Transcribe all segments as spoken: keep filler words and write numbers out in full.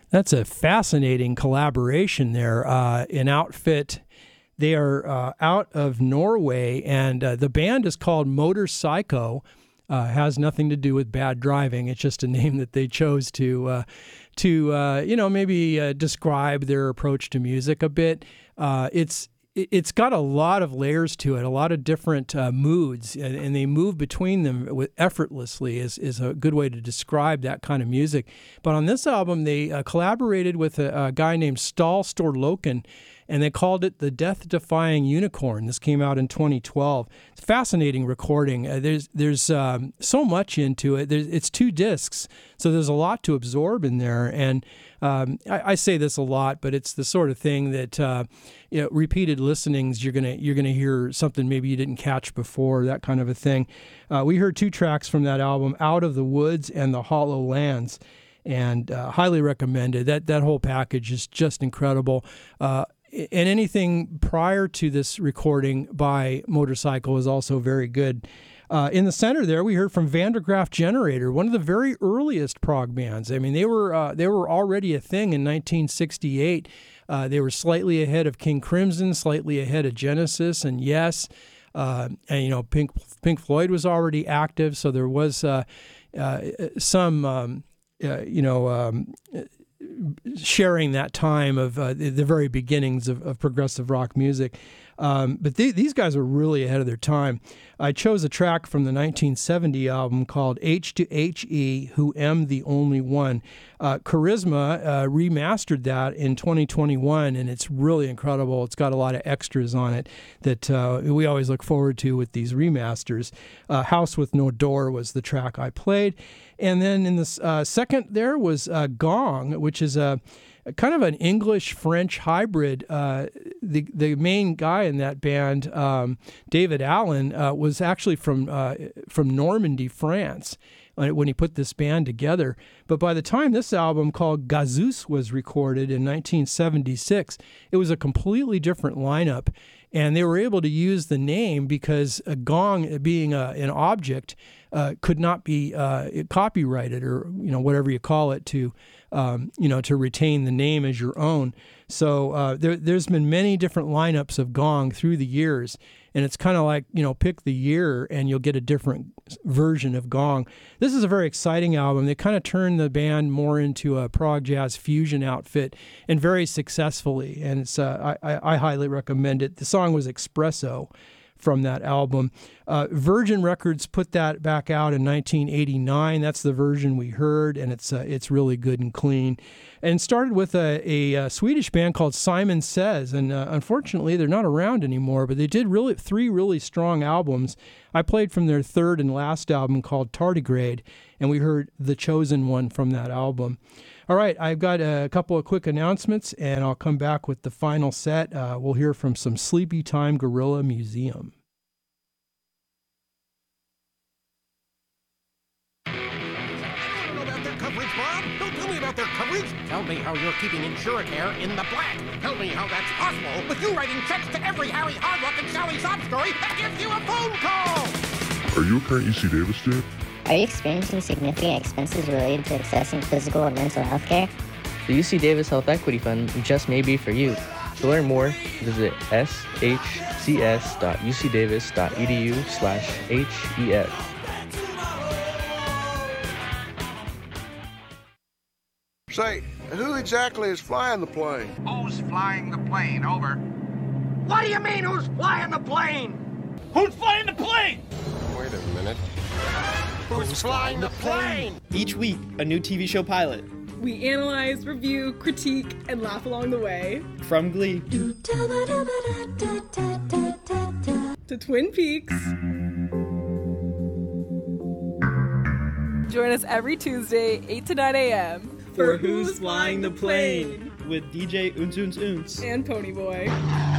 That's a fascinating collaboration there. Uh, an outfit, they are uh, out of Norway, and uh, the band is called Motorpsycho. Uh, has nothing to do with bad driving. It's just a name that they chose to, uh, to uh, you know, maybe uh, describe their approach to music a bit. Uh, it's It's got a lot of layers to it, a lot of different uh, moods, and, and they move between them with effortlessly is, is a good way to describe that kind of music. But on this album, they uh, collaborated with a, a guy named Stahl Storloken, and they called it the Death-Defying Unicorn. This came out in twenty twelve. It's a fascinating recording. Uh, there's there's um, so much into it. There's, it's two discs, so there's a lot to absorb in there. And um, I, I say this a lot, but it's the sort of thing that uh, you know, repeated listenings, you're gonna you're gonna hear something maybe you didn't catch before, that kind of a thing. Uh, we heard two tracks from that album, Out of the Woods and The Hollow Lands, and uh, highly recommended. That that whole package is just incredible. Uh, And anything prior to this recording by Motorpsycho is also very good. Uh, in the center there, we heard from Vandergraaf Generator, one of the very earliest prog bands. I mean, they were uh, they were already a thing in nineteen sixty-eight. Uh, they were slightly ahead of King Crimson, slightly ahead of Genesis, and Yes. Uh, and, you know, Pink Pink Floyd was already active, so there was uh, uh, some, um, uh, you know... Um, sharing that time of uh, the, the very beginnings of, of progressive rock music. Um, but they, these guys were really ahead of their time. I chose a track from the nineteen seventy album called H to H E, Who Am the Only One. Uh, Charisma uh, remastered that in twenty twenty-one, and it's really incredible. It's got a lot of extras on it that uh, we always look forward to with these remasters. Uh, House with No Door was the track I played. And then in the uh, second there was uh, Gong, which is a, a kind of an English-French hybrid. Uh, the the main guy in that band, um, David Allen, uh, was actually from uh, from Normandy, France, when he put this band together. But by the time this album called Gazouz was recorded in nineteen seventy-six, it was a completely different lineup. And they were able to use the name because a gong, being a, an object, uh, could not be uh, copyrighted, or you know, whatever you call it, to um, you know, to retain the name as your own. So uh, there, there's been many different lineups of gong through the years, and it's kind of like, you know, pick the year and you'll get a different version of gong. This is a very exciting album. They kind of turned the band more into a prog jazz fusion outfit, and very successfully. And it's uh, I, I highly recommend it. The song was Espresso from that album. Uh, Virgin Records put that back out in nineteen eighty-nine. That's the version we heard, and it's uh, it's really good and clean. And started with a, a, a Swedish band called Simon Says, and uh, unfortunately they're not around anymore, but they did really three really strong albums. I played from their third and last album called Tardigrade, and we heard The Chosen One from that album. All right, I've got a couple of quick announcements, and I'll come back with the final set. Uh, we'll hear from some Sleepy Time Gorilla Museum. Don't tell me about their coverage. Tell me how you're keeping Insuricare in the black. Tell me how that's possible with you writing checks to every Harry Hardrock and Sally sob story that gives you a phone call. Are you a current U C Davis student? Are you experiencing significant expenses related to accessing physical or mental health care? The U C Davis Health Equity Fund just may be for you. To learn more, visit s h c s dot u c davis dot e d u slash H E F. Say, who exactly is flying the plane? Who's flying the plane? Over. What do you mean, who's flying the plane? Who's flying the plane? Wait a minute. Who's, who's flying the plane? Each week, a new T V show pilot. We analyze, review, critique, and laugh along the way. From Glee to Twin Peaks. Join us every Tuesday, eight to nine a.m. For Who's, Who's Flying the Plane? With D J Unz Unz Unz. And Ponyboy.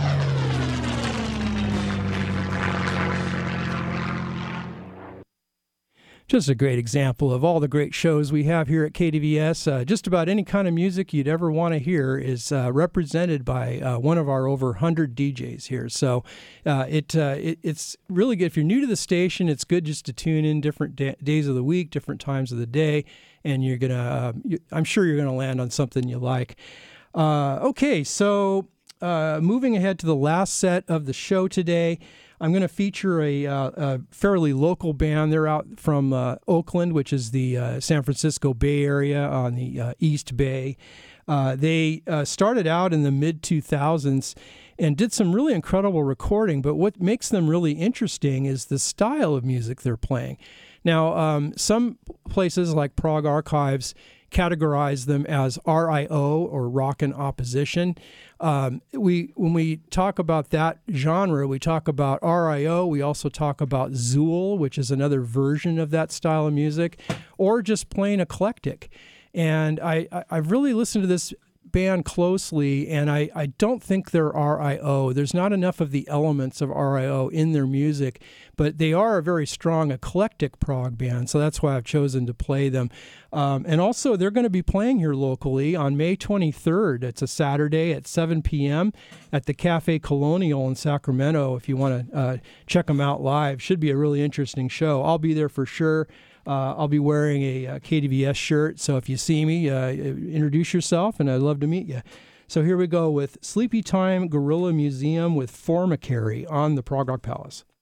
Just a great example of all the great shows we have here at K D V S. Uh, just about any kind of music you'd ever want to hear is uh, represented by uh, one of our over one hundred D Js here. So uh, it, uh, it it's really good. If you're new to the station, it's good just to tune in different da- days of the week, different times of the day, and you're gonna. Uh, you, I'm sure you're gonna land on something you like. Uh, okay, so uh, moving ahead to the last set of the show today, I'm going to feature a, uh, a fairly local band. They're out from uh, Oakland, which is the uh, San Francisco Bay Area on the uh, East Bay. Uh, they uh, started out in the mid two thousands and did some really incredible recording, but what makes them really interesting is the style of music they're playing. Now, um, some places like Prog Archives categorize them as R I O, or rock in opposition. Um, we when we talk about that genre, we talk about R I O. We also talk about Zool, which is another version of that style of music, or just plain eclectic. And I, I I've really listened to this band closely, and I, I don't think they're R I O. There's not enough of the elements of R I O in their music, but they are a very strong eclectic prog band, so that's why I've chosen to play them. Um, and also, they're going to be playing here locally on May twenty-third. It's a Saturday at seven p.m. at the Cafe Colonial in Sacramento. If you want to uh, check them out live, should be a really interesting show. I'll be there for sure. Uh, I'll be wearing a, a K D V S shirt, so if you see me, uh, introduce yourself, and I'd love to meet you. So here we go with Sleepy Time Gorilla Museum with Formicary on the Prog Rock Palace.